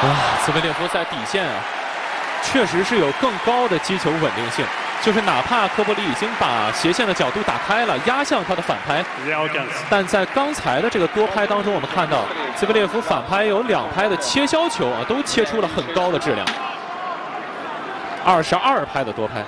哇，兹维列夫在底线啊，确实是有更高的击球稳定性。就是哪怕科波利已经把斜线的角度打开了，压向他的反拍，但在刚才的这个多拍当中，我们看到兹维列夫反拍有2拍的切削球啊，都切出了很高的质量，22拍的多拍。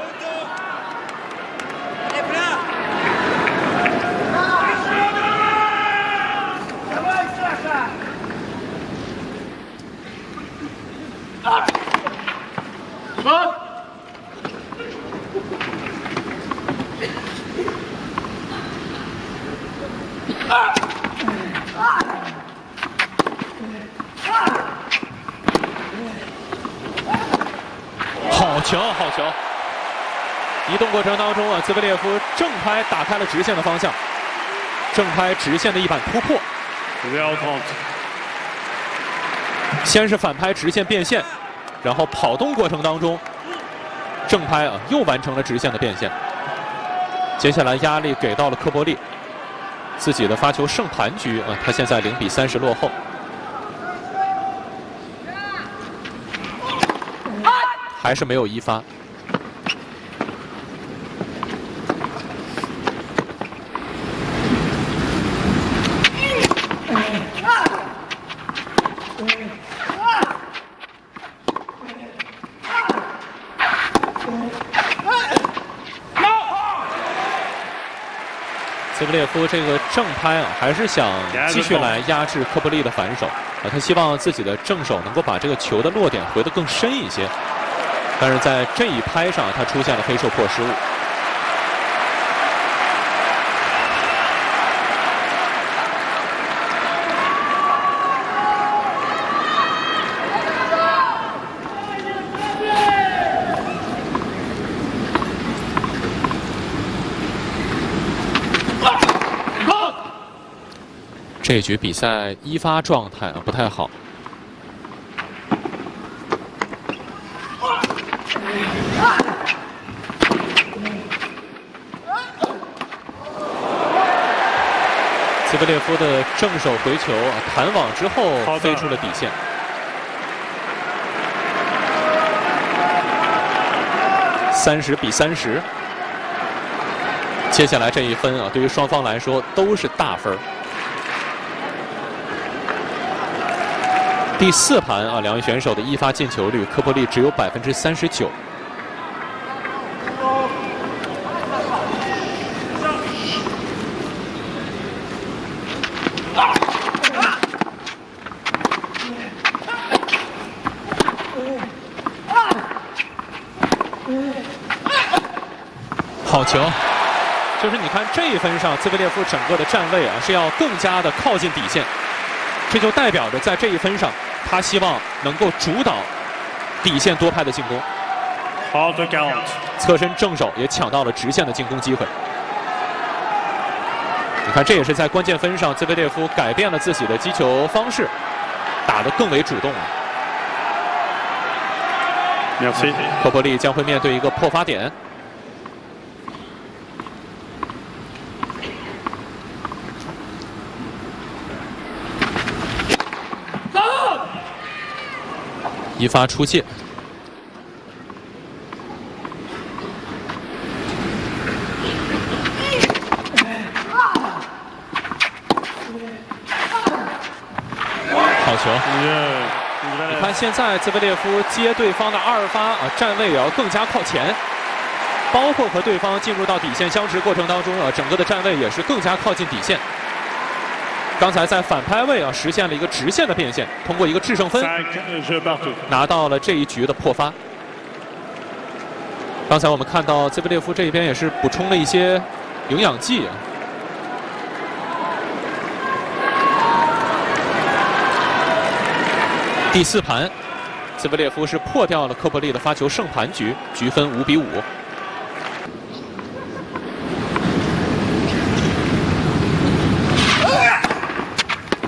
好球，好球！移动过程当中啊，兹维列夫正拍打开了直线的方向，正拍直线的一板突破。先是反拍直线变线，然后跑动过程当中，正拍啊又完成了直线的变线。接下来压力给到了科波利，自己的发球胜盘局啊，他现在0比30落后。 还是没有一发。兹维列夫这个正拍啊，还是想继续来压制科波利的反手啊，他希望自己的正手能够把这个球的落点回得更深一些。 但是在这一拍上，他出现了黑受迫失误。这局比赛一发状态啊不太好。 兹维列夫的正手回球啊，弹网之后飞出了底线。30比30。接下来这一分啊，对于双方来说都是大分。第4盘啊，2位选手的一发进球率，科波利只有39%。 好球，就是你看这一分上，兹维列夫整个的站位啊是要更加的靠近底线，这就代表着在这一分上，他希望能够主导底线多拍的进攻。侧身正手也抢到了直线的进攻机会。你看，这也是在关键分上，兹维列夫改变了自己的击球方式，打得更为主动了。科波利将会面对一个破发点。 一发出界，好球！你看现在兹维列夫接对方的2发啊，站位也要更加靠前，包括和对方进入到底线相持过程当中啊，整个的站位也是更加靠近底线。 刚才在反拍位啊实现了一个直线的变现，通过一个制胜分拿到了这一局的破发。刚才我们看到兹维列夫这边也是补充了一些营养剂。第4盘，兹维列夫是破掉了科波利的发球胜盘局，局分5比5。